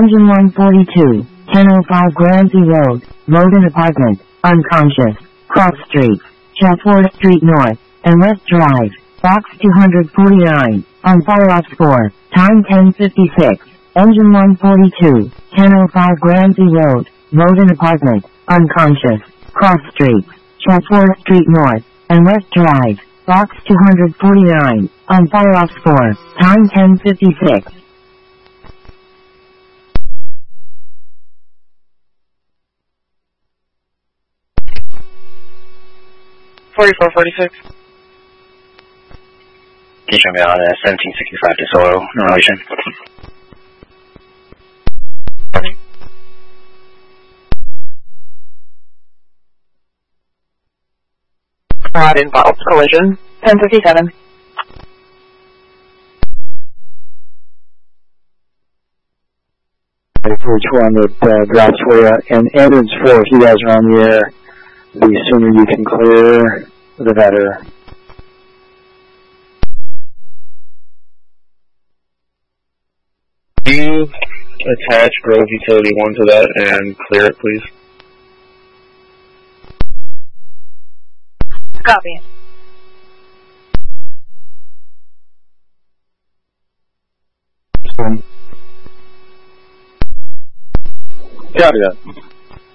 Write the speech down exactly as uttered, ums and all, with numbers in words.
Engine one forty-two, ten oh five Grancy Road, Loden Apartment, unconscious, cross streets, Chatsworth Street North, and West Drive, box two forty-nine, on follow-up score, time ten fifty-six. Engine one forty-two, ten oh five Grancy Road, Loden Apartment, unconscious, cross streets, Chatsworth Street North, and West Drive, box two forty-nine, on follow-up score, time ten fifty-six. forty-four forty-six. Can you show me on uh, seventeen sixty-five to Solo in relation? Not involved. Collision. ten fifty-seven. For which one that uh, drops for you. And entrance four, if you guys are on the air, the sooner you can clear, the better. Can you attach Grove Utility one to that and clear it, please? Copy. Copy that.